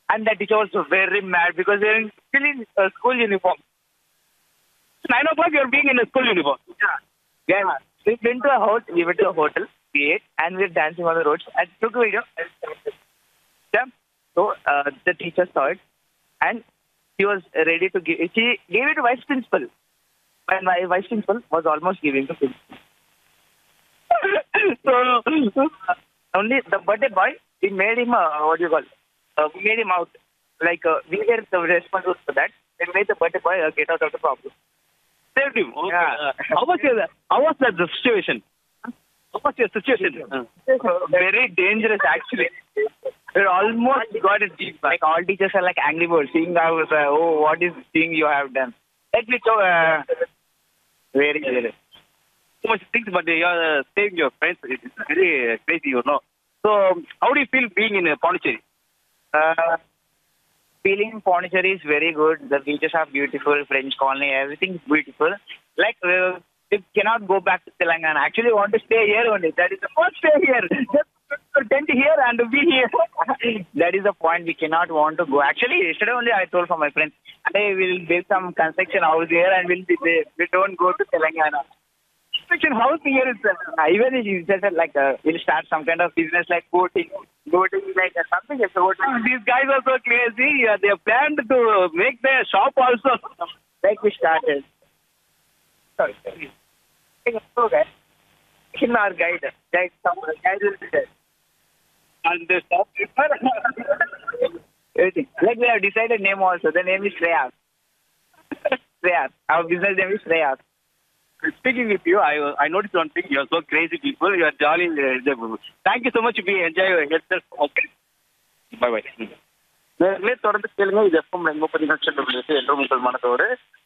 And the teacher was very mad because they're still in school uniform. 9 o'clock, you're being in a school uniform. Yeah. Yeah. We went to a hotel, we ate, and we were dancing on the roads and took a video. Yeah. So the teacher saw it and she was ready to give. She gave it to vice principal. And my vice principal was almost giving to principal. So only the birthday boy, we made him what do you call? We made him out. Like we were the responsible for that. We made the birthday boy get out of the problem. Saved him. Okay. Yeah. How was that the situation? How was your situation? Very dangerous, actually. We almost got it. Like all teachers are like angry birds, seeing how oh, what is this thing you have done? Like we so very very. So much things, but you're saving your friends. It's very crazy, you know. So, how do you feel being in Pondicherry? Feeling in Pondicherry is very good. The beaches are beautiful. French colony, everything is beautiful. Like we cannot go back to Telangana. Actually, want to stay here only. That is the first stay here. Just tent here and be here. That is the point. We cannot want to go. Actually, yesterday only I told for my friends, hey, we'll build some construction house here and we'll be there. We don't go to Telangana. Construction house here is even if just like we'll start some kind of business like boating like something. These guys are so crazy. They planned to make their shop also. Like we started. Sorry. Okay. In our guide will be there. And they stop. Everything. Like we have decided name also. The name is Shreyas. Shreyas. Our business name is Shreyas. Speaking with you, I noticed one thing. You're so crazy people. You're jolly. Thank you so much. We enjoy yourself. Okay. Bye bye. தொடர்ந்து கேளுங்க. இது எப்பவும் 30 நிமிஷம் என்றும் உங்கள் மனதோடு